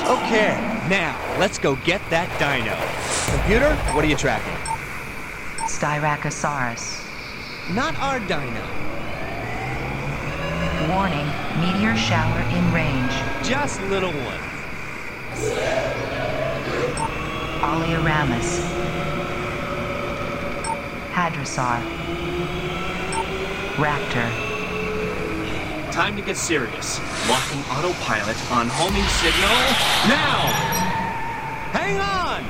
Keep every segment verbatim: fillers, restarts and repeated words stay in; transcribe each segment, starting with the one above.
Okay, now, let's go get that dino. Computer, what are you tracking? Styracosaurus. Not our dino. Warning, meteor shower in range. Just little one. Oleoramus. Hadrosaur. Raptor. Time to get serious. Locking autopilot on homing signal now! Hang on!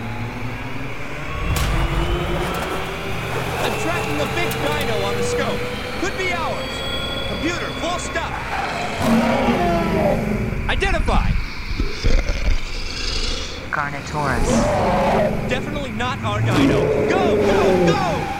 I'm tracking a big dino on the scope. Could be ours. Computer, full stop. Identify! Carnotaurus. Definitely not our dino. Go, go, go!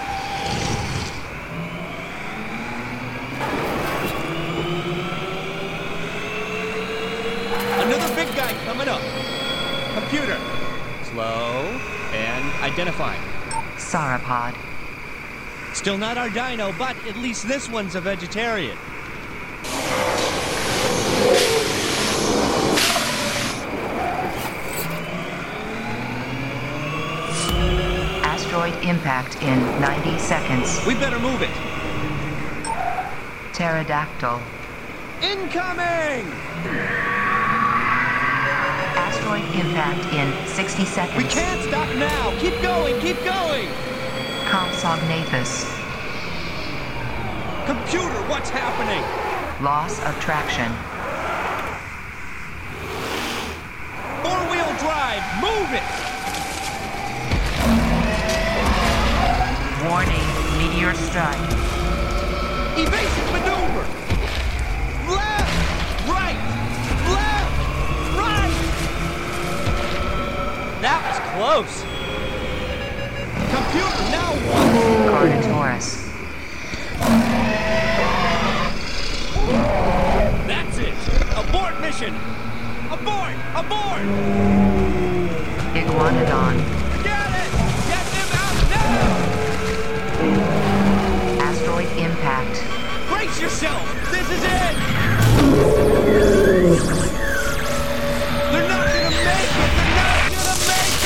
Another big guy coming up. Computer. Slow and identify. Sauropod. Still not our dino, but at least this one's a vegetarian. Asteroid impact in ninety seconds. We better move it. Pterodactyl. Incoming! Asteroid impact in sixty seconds. We can't stop now. Keep going, keep going. Compsognathus. Computer, what's happening? Loss of traction. Four-wheel drive, move it! Warning, meteor strike. Evasive maneuver! Left! Right! Left! Right! That was close. Computer, now what? Carnotaurus. That's it! Abort mission! Abort! Abort! Iguanodon. Get it! Get them out now! Asteroid impact. Brace yourself! This is it! They're not gonna make it! They're not gonna make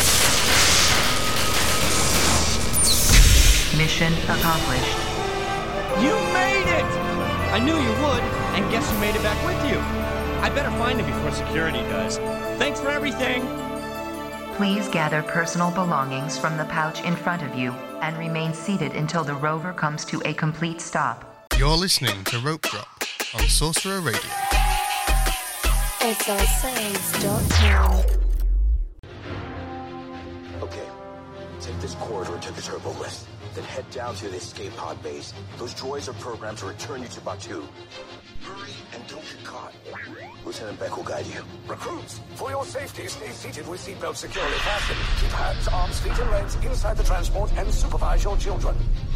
it! Mission accomplished. You made it! I knew you would, and guess who made it back with you? I better find him before security does. Thanks for everything! Please gather personal belongings from the pouch in front of you and remain seated until the rover comes to a complete stop. You're listening to Rope Drop on Sorcerer Radio. S R Saints dot com. Okay, take this corridor to the turbo lift, then head down to the escape pod base. Those droids are programmed to return you to Batuu. Hurry and don't get caught. Lieutenant Beck will guide you. Recruits, for your safety, stay seated with seatbelts securely fastened. Keep hands, arms, feet, and legs inside the transport and supervise your children.